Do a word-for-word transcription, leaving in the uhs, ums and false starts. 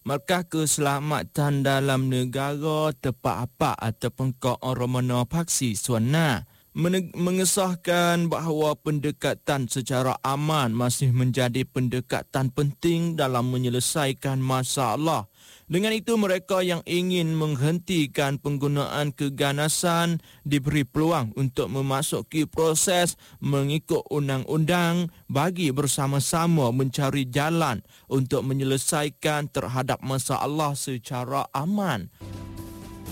Markah keselamatan dalam negara tepat apa ataupun ko romano paksi suana mengesahkan bahawa pendekatan secara aman masih menjadi pendekatan penting dalam menyelesaikan masalah. Dengan itu, mereka yang ingin menghentikan penggunaan keganasan diberi peluang untuk memasuki proses mengikut undang-undang bagi bersama-sama mencari jalan untuk menyelesaikan terhadap masalah secara aman.